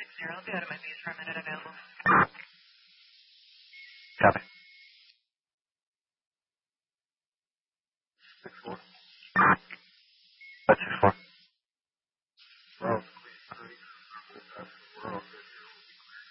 I'll be out of my base for a minute available. Copy. 6-4.